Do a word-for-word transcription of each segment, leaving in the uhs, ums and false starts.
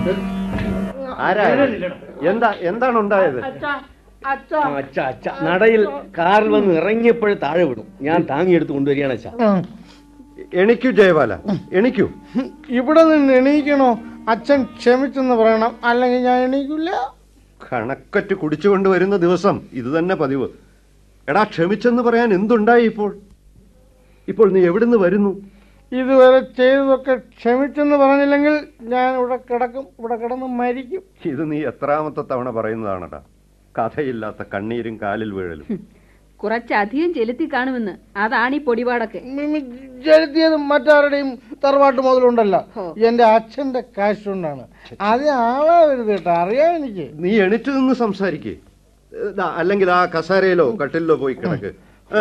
ആരാ? എന്താ എന്താണ് ഉണ്ടായത്? അച്ഛ അച്ഛ നടയിൽ കാറിൽ വന്ന് ഇറങ്ങിയപ്പോഴേ താഴെ വിടും. ഞാൻ താങ്ങിയെടുത്ത് കൊണ്ടുവരികയാണ് അച്ഛ. എണിക്കൂ ജയബാല, എണിക്കൂ. ഇവിടെ നിന്ന് എണീക്കണോ? അച്ഛൻ ക്ഷമിച്ചെന്ന് പറയണം, അല്ലെങ്കിൽ ഞാൻ എണീക്കില്ല. കണക്കറ്റ് കുടിച്ചുകൊണ്ട് വരുന്ന ദിവസം ഇത് തന്നെ പതിവ്. എടാ, ക്ഷമിച്ചെന്ന് പറയാൻ എന്തുണ്ടായി ഇപ്പോൾ? ഇപ്പോൾ നീ എവിടുന്ന് വരുന്നു? ഇതുവരെ ചെയ്തതൊക്കെ ക്ഷമിച്ചെന്ന് പറഞ്ഞില്ലെങ്കിൽ ഞാൻ ഇവിടെ കിടക്കും, ഇവിടെ കിടന്ന് മരിക്കും. ഇത് നീ എത്രാമത്തെ തവണ പറയുന്നതാണടാ? കഥയില്ലാത്ത കണ്ണീരും കാലിൽ വീഴലും. കുറച്ചധികം ചെലുത്തി കാണുമെന്ന്, അതാണ് ഈ പൊടിപാടൊക്കെ. ചെലുത്തിയത് മറ്റാരുടെയും തറവാട്ട് മുതലുണ്ടല്ലോ, എന്റെ അച്ഛന്റെ കാശ് കൊണ്ടാണ്. അത് ആളാവരുത് കേട്ടോ, അറിയാം എനിക്ക്. നീ എണിറ്റ് നിന്ന് സംസാരിക്കേ, അല്ലെങ്കിൽ ആ കസേരയിലോ കട്ടിലോ പോയി കിടക്ക്.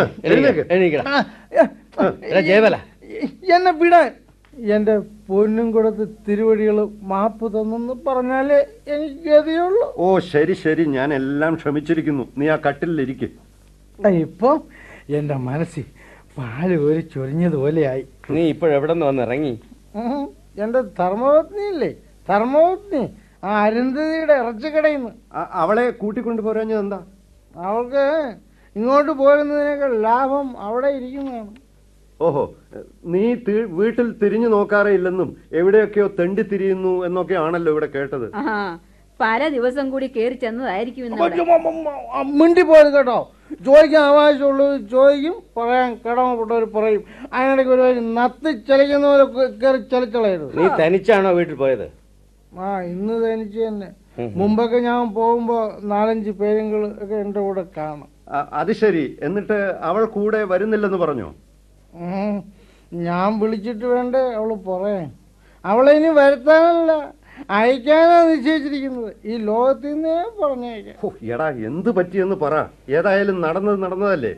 ജയബല, എന്നെ വിടാൻ. എന്റെ പൊന്നും കൊടുത്ത് തിരുവടികൾ മാപ്പ് തന്നെന്ന് പറഞ്ഞാലേ എനിക്ക് ഗതിയുള്ളൂ. ഓ ശരി ശരി, ഞാൻ എല്ലാം ക്ഷമിച്ചിരിക്കുന്നു. നീ ആ കട്ടിലിരിക്കെ. ഇപ്പൊ എന്റെ മനസ്സിൽ പാല് ഒരു ചൊരിഞ്ഞതുപോലെയായി. നീ ഇപ്പോഴെവിടെ നിന്ന് വന്നിറങ്ങി? എന്റെ ധർമ്മപത്നിയില്ലേ, ധർമ്മപത്നി, ആ അരുന്ധതിയുടെ ഇറച്ചിക്കടയിൽ നിന്ന്. അവളെ കൂട്ടിക്കൊണ്ടു പോരാഞ്ഞത് എന്താ? അവൾക്ക് ഇങ്ങോട്ട് പോരുന്നതിനേക്കാൾ ലാഭം അവിടെ ഇരിക്കുന്നതാണ്. ഓഹോ, നീ വീട്ടിൽ തിരിഞ്ഞു നോക്കാറേ ഇല്ലെന്നും എവിടെയൊക്കെയോ തെണ്ടി തിരിയുന്നു എന്നൊക്കെ ആണല്ലോ ഇവിടെ കേട്ടത്. പല ദിവസം കൂടി കേറി ചെന്നതായിരിക്കും. മിണ്ടി പോയത് കേട്ടോ. ചോദിക്കാൻ ആവശ്യമുള്ളത് ചോദിക്കും, പറയാൻ കടമപ്പെട്ടവർ പറയും. അതിനിടയ്ക്ക് ഒരു നത്തി ചലിക്കുന്ന പോലെ കയറി ചലിച്ചളയരുത്. നീ തനിച്ചാണോ വീട്ടിൽ പോയത്? ആ, ഇന്ന് തനിച്ച് തന്നെ. മുമ്പൊക്കെ ഞാൻ പോകുമ്പോ നാലഞ്ച് പേരുകൾ ഒക്കെ എന്റെ കൂടെ കാണാം. അത് ശരി. എന്നിട്ട് അവൾ കൂടെ വരുന്നില്ലെന്ന് പറഞ്ഞോ? ഞാൻ വിളിച്ചിട്ട് വേണ്ടേ അവള് പറയാൻ. അവളെ ഇനി വരുത്താനല്ല, അയക്കാനാ നിശ്ചയിച്ചിരിക്കുന്നത്. ഈ ലോകത്തിൽ നിന്നേ പറഞ്ഞയക്കാം. എടാ, എന്ത് പറ്റിയെന്ന് പറ. ഏതായാലും നടന്നത് നടന്നതല്ലേ.